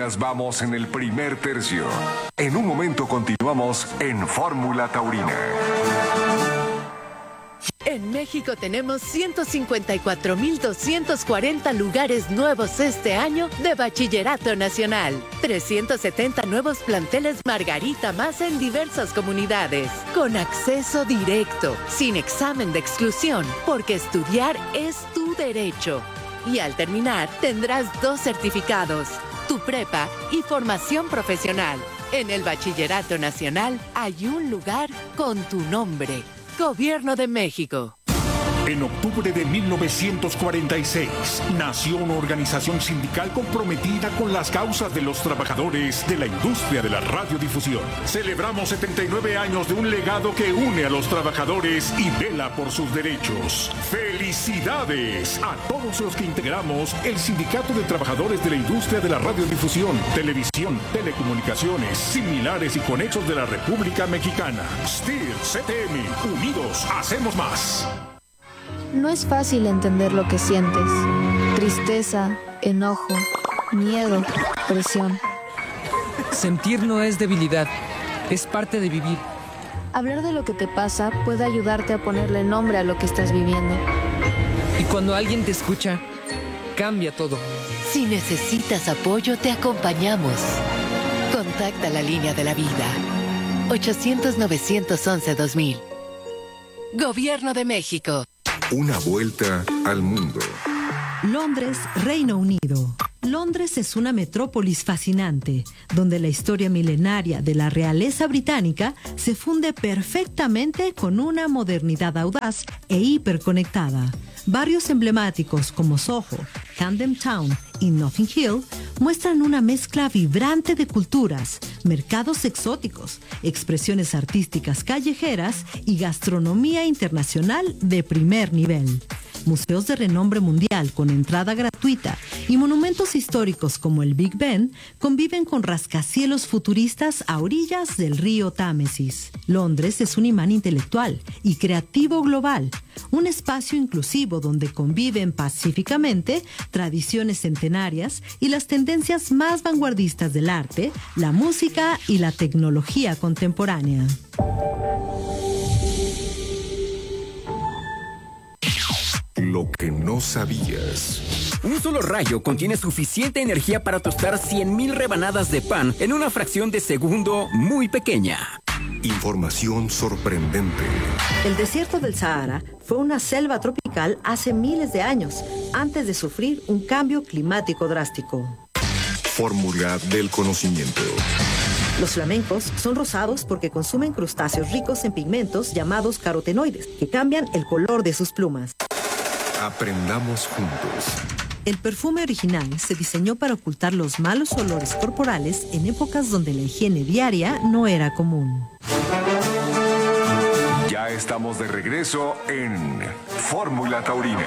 apenas vamos en el primer tercio. En un momento continuamos en Fórmula Taurina. En México tenemos 154,240 lugares nuevos este año de Bachillerato Nacional. 370 nuevos planteles Margarita más en diversas comunidades. Con acceso directo, sin examen de exclusión, porque estudiar es tu derecho. Y al terminar, tendrás 2 certificados, tu prepa y formación profesional. En el Bachillerato Nacional hay un lugar con tu nombre. Gobierno de México. En octubre de 1946 nació una organización sindical comprometida con las causas de los trabajadores de la industria de la radiodifusión. Celebramos 79 años de un legado que une a los trabajadores y vela por sus derechos. ¡Felicidades a todos los que integramos el Sindicato de Trabajadores de la Industria de la Radiodifusión, Televisión, Telecomunicaciones, Similares y Conexos de la República Mexicana! STIR, CTM, unidos hacemos más. No es fácil entender lo que sientes. Tristeza, enojo, miedo, presión. Sentir no es debilidad, es parte de vivir. Hablar de lo que te pasa puede ayudarte a ponerle nombre a lo que estás viviendo. Y cuando alguien te escucha, cambia todo. Si necesitas apoyo, te acompañamos. Contacta la línea de la vida. 800-911-2000. Gobierno de México. Una vuelta al mundo. Londres, Reino Unido. Londres es una metrópolis fascinante, donde la historia milenaria de la realeza británica se funde perfectamente con una modernidad audaz e hiperconectada. Barrios emblemáticos como Soho, Camden Town y Notting Hill muestran una mezcla vibrante de culturas, mercados exóticos, expresiones artísticas callejeras y gastronomía internacional de primer nivel. Museos de renombre mundial con entrada gratuita y monumentos históricos como el Big Ben conviven con rascacielos futuristas a orillas del río Támesis. Londres es un imán intelectual y creativo global, un espacio inclusivo donde conviven pacíficamente tradiciones centenarias y las tendencias más vanguardistas del arte, la música y la tecnología contemporánea. Lo que no sabías. Un solo rayo contiene suficiente energía para tostar 100,000 rebanadas de pan en una fracción de segundo muy pequeña. Información sorprendente. El desierto del Sahara fue una selva tropical hace miles de años, antes de sufrir un cambio climático drástico. Fórmula del conocimiento. Los flamencos son rosados porque consumen crustáceos ricos en pigmentos llamados carotenoides, que cambian el color de sus plumas. Aprendamos juntos. El perfume original se diseñó para ocultar los malos olores corporales en épocas donde la higiene diaria no era común. Ya estamos de regreso en Fórmula Taurina.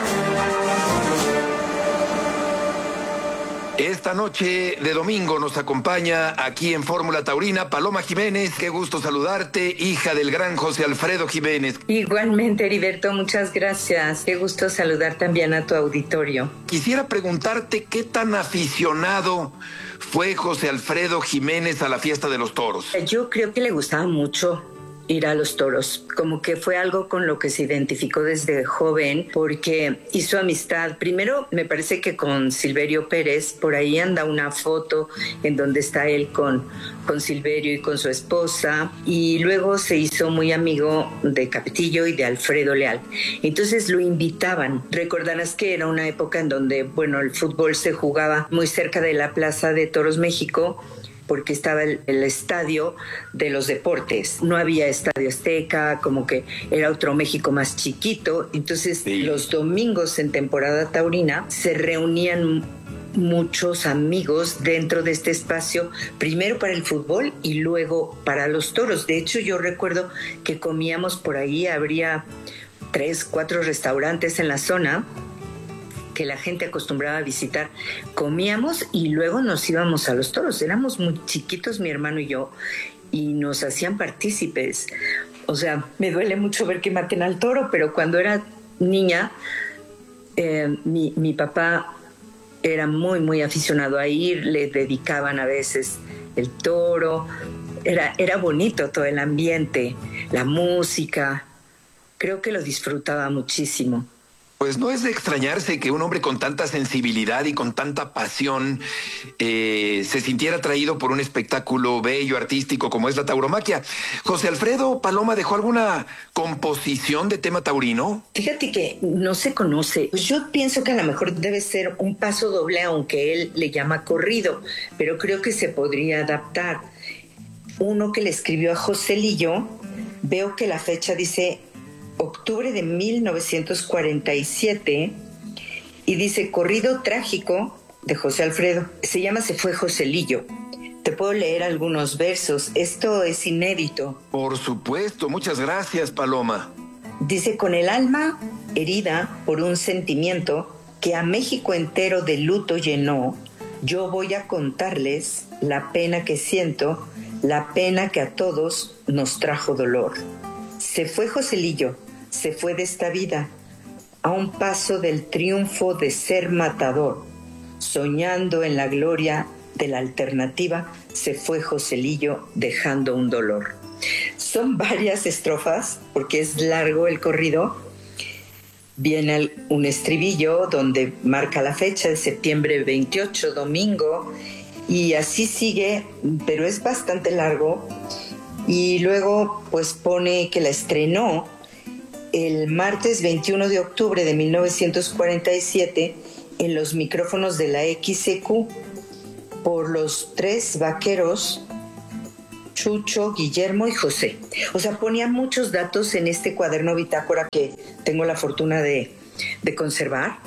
Esta noche de domingo nos acompaña aquí en Fórmula Taurina Paloma Jiménez. Qué gusto saludarte, hija del gran José Alfredo Jiménez. Igualmente, Heriberto, muchas gracias. Qué gusto saludar también a tu auditorio. Quisiera preguntarte qué tan aficionado fue José Alfredo Jiménez a la fiesta de los toros. Yo creo que le gustaba mucho ir a los toros, como que fue algo con lo que se identificó desde joven, porque hizo amistad, primero me parece que con Silverio Pérez. Por ahí anda una foto en donde está él con Silverio y con su esposa, y luego se hizo muy amigo de Capetillo y de Alfredo Leal, entonces lo invitaban. Recordarás que era una época en donde, bueno, el fútbol se jugaba muy cerca de la Plaza de Toros México, porque estaba el estadio de los deportes. No había Estadio Azteca, como que era otro México más chiquito. Entonces, sí, los domingos en temporada taurina se reunían muchos amigos dentro de este espacio, primero para el fútbol y luego para los toros. De hecho, yo recuerdo que comíamos por ahí, habría 3, 4 restaurantes en la zona que la gente acostumbraba a visitar. Comíamos y luego nos íbamos a los toros. Éramos muy chiquitos, mi hermano y yo, y nos hacían partícipes. O sea, me duele mucho ver que maten al toro, pero cuando era niña, mi papá era muy, muy aficionado a ir, le dedicaban a veces el toro. Era bonito todo el ambiente, la música. Creo que lo disfrutaba muchísimo. Pues no es de extrañarse que un hombre con tanta sensibilidad y con tanta pasión se sintiera atraído por un espectáculo bello, artístico como es la tauromaquia. José Alfredo Paloma, ¿dejó alguna composición de tema taurino? Fíjate que no se conoce. Pues yo pienso que a lo mejor debe ser un paso doble, aunque él le llama corrido, pero creo que se podría adaptar. Uno que le escribió a Joselillo, veo que la fecha dice octubre de 1947 y dice corrido trágico de José Alfredo. Se llama Se fue Joselillo. Te puedo leer algunos versos. Esto es inédito. Por supuesto. Muchas gracias, Paloma. Dice: con el alma herida por un sentimiento que a México entero de luto llenó, yo voy a contarles la pena que siento, la pena que a todos nos trajo dolor. Se fue Joselillo, se fue de esta vida, a un paso del triunfo de ser matador. Soñando en la gloria de la alternativa, se fue Joselillo dejando un dolor. Son varias estrofas, porque es largo el corrido. Viene un estribillo donde marca la fecha de septiembre 28, domingo, y así sigue, pero es bastante largo. Y luego pues pone que la estrenó el martes 21 de octubre de 1947 en los micrófonos de la XEQ por los 3 vaqueros, Chucho, Guillermo y José. O sea, ponía muchos datos en este cuaderno bitácora que tengo la fortuna de conservar,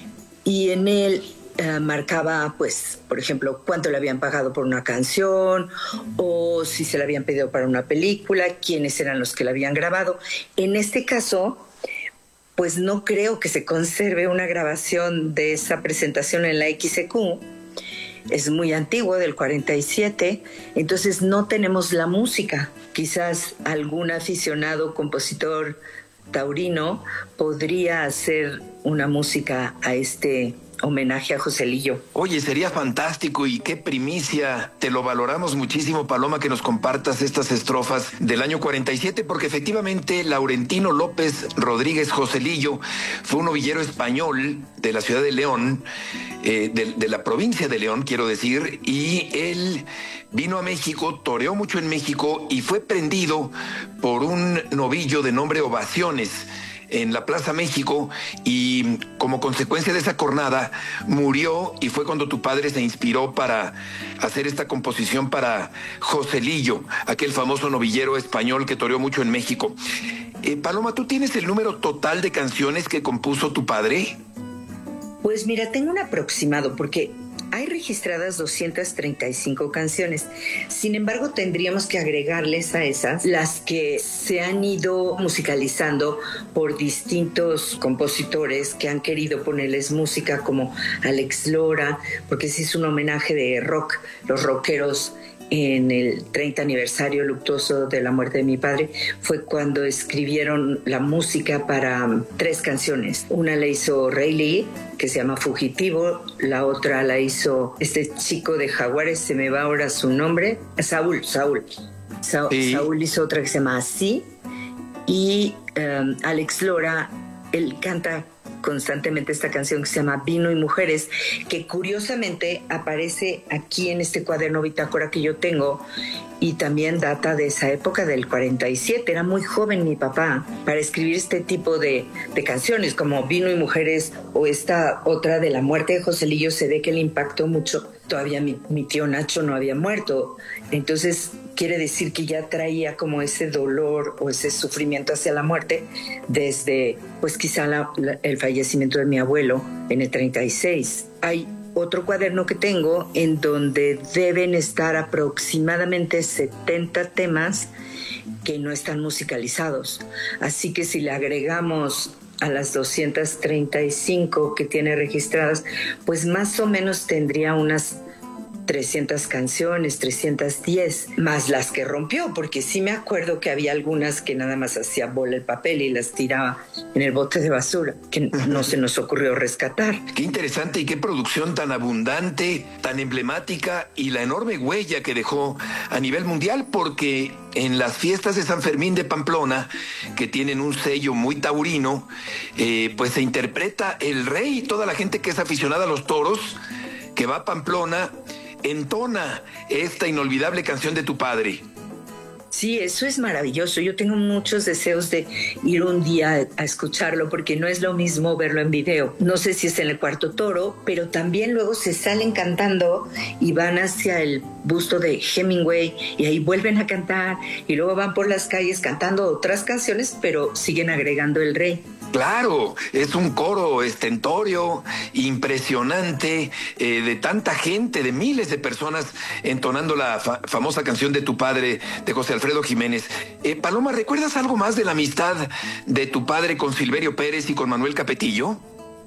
y en él marcaba, pues, por ejemplo, cuánto le habían pagado por una canción, o si se la habían pedido para una película, quiénes eran los que la habían grabado. En este caso, pues no creo que se conserve una grabación de esa presentación en la XEQ. Es muy antiguo, del 47, entonces no tenemos la música. Quizás algún aficionado, compositor taurino podría hacer una música a este homenaje a Joselillo. Oye, sería fantástico y qué primicia. Te lo valoramos muchísimo, Paloma, que nos compartas estas estrofas del año 47, porque efectivamente Laurentino López Rodríguez Joselillo fue un novillero español de la ciudad de León, de la provincia de León, quiero decir, y él vino a México, toreó mucho en México y fue prendido por un novillo de nombre Ovaciones en la Plaza México, y como consecuencia de esa cornada murió, y fue cuando tu padre se inspiró para hacer esta composición para Joselillo, aquel famoso novillero español que toreó mucho en México. Paloma, ¿tú tienes el número total de canciones que compuso tu padre? Pues mira, tengo un aproximado, porque hay registradas 235 canciones. Sin embargo, tendríamos que agregarles a esas las que se han ido musicalizando por distintos compositores que han querido ponerles música, como Alex Lora, porque ese es un homenaje de rock, los rockeros. En el 30 aniversario luctuoso de la muerte de mi padre fue cuando escribieron la música para 3 canciones. Una la hizo Ray Lee, que se llama Fugitivo. La otra la hizo este chico de Jaguares, se me va ahora su nombre, Saúl hizo otra que se llama Así. Y Alex Lora, él canta constantemente esta canción que se llama Vino y Mujeres, que curiosamente aparece aquí en este cuaderno bitácora que yo tengo, y también data de esa época del 47. Era muy joven mi papá para escribir este tipo de canciones como Vino y Mujeres, o esta otra de la muerte de Joselillo. Se ve que le impactó mucho. Todavía mi tío Nacho no había muerto, entonces quiere decir que ya traía como ese dolor o ese sufrimiento hacia la muerte desde, pues quizá el fallecimiento de mi abuelo en el 36. Hay otro cuaderno que tengo en donde deben estar aproximadamente 70 temas que no están musicalizados. Así que si le agregamos a las 235 que tiene registradas, pues más o menos tendría unas 300 canciones, 310, más las que rompió, porque sí me acuerdo que había algunas que nada más hacía bola el papel y las tiraba en el bote de basura, que no se nos ocurrió rescatar. Qué interesante y qué producción tan abundante, tan emblemática y la enorme huella que dejó a nivel mundial, porque en las fiestas de San Fermín de Pamplona, que tienen un sello muy taurino, pues se interpreta El Rey. Toda la gente que es aficionada a los toros, que va a Pamplona, entona esta inolvidable canción de tu padre. Sí, eso es maravilloso. Yo tengo muchos deseos de ir un día a escucharlo, porque no es lo mismo verlo en video. No sé si es en el Cuarto Toro, pero también luego se salen cantando y van hacia el busto de Hemingway y ahí vuelven a cantar y luego van por las calles cantando otras canciones, pero siguen agregando El Rey. Claro, es un coro estentorio, impresionante, de tanta gente, de miles de personas entonando la famosa canción de tu padre, de José Alfredo Jiménez. Paloma, ¿recuerdas algo más de la amistad de tu padre con Silverio Pérez y con Manuel Capetillo?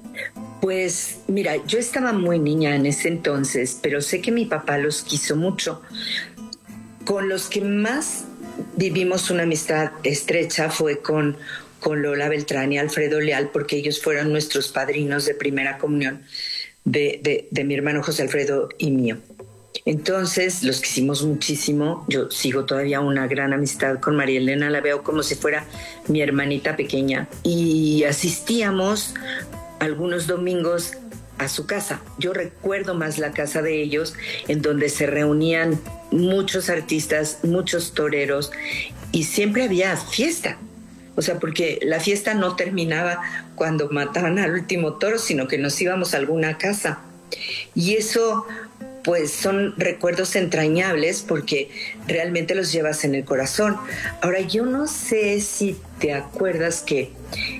Pues mira, yo estaba muy niña en ese entonces, pero sé que mi papá los quiso mucho. Con los que más vivimos una amistad estrecha fue con Lola Beltrán y Alfredo Leal, porque ellos fueron nuestros padrinos de primera comunión de mi hermano José Alfredo y mío. Entonces los quisimos muchísimo. Yo sigo todavía una gran amistad con María Elena, la veo como si fuera mi hermanita pequeña, y asistíamos algunos domingos a su casa. Yo recuerdo más la casa de ellos, en donde se reunían muchos artistas, muchos toreros, y siempre había fiesta. O sea, porque la fiesta no terminaba cuando mataban al último toro, sino que nos íbamos a alguna casa. Y eso, pues, son recuerdos entrañables porque realmente los llevas en el corazón. Ahora, yo no sé si te acuerdas que